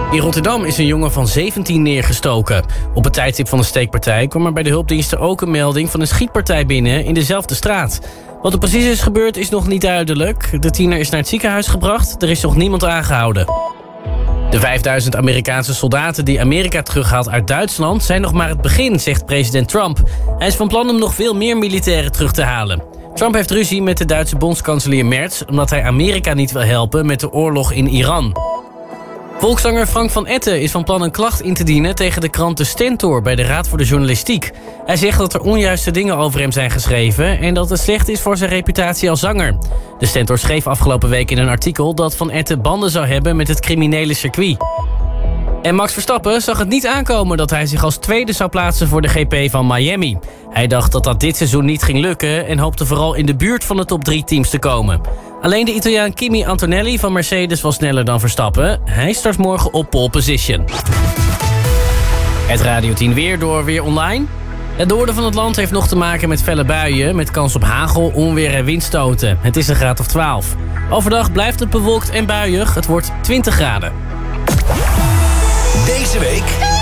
In Rotterdam is een jongen van 17 neergestoken. Op het tijdstip van de steekpartij kwam er bij de hulpdiensten ook een melding van een schietpartij binnen in dezelfde straat. Wat er precies is gebeurd is nog niet duidelijk. De tiener is naar het ziekenhuis gebracht. Er is nog niemand aangehouden. De 5000 Amerikaanse soldaten die Amerika terughaalt uit Duitsland zijn nog maar het begin, zegt president Trump. Hij is van plan om nog veel meer militairen terug te halen. Trump heeft ruzie met de Duitse bondskanselier Merz omdat hij Amerika niet wil helpen met de oorlog in Iran. Volkszanger Frank van Etten is van plan een klacht in te dienen tegen de krant De Stentor bij de Raad voor de Journalistiek. Hij zegt dat er onjuiste dingen over hem zijn geschreven en dat het slecht is voor zijn reputatie als zanger. De Stentor schreef afgelopen week in een artikel dat Van Etten banden zou hebben met het criminele circuit. En Max Verstappen zag het niet aankomen dat hij zich als tweede zou plaatsen voor de GP van Miami. Hij dacht dat dat dit seizoen niet ging lukken en hoopte vooral in de buurt van de top 3 teams te komen. Alleen de Italiaan Kimi Antonelli van Mercedes was sneller dan Verstappen. Hij start morgen op pole position. Het Radio 10 weer door Weer Online. Het noorden van het land heeft nog te maken met felle buien met kans op hagel, onweer en windstoten. Het is een graad of 12. Overdag blijft het bewolkt en buiig. Het wordt 20 graden. Deze week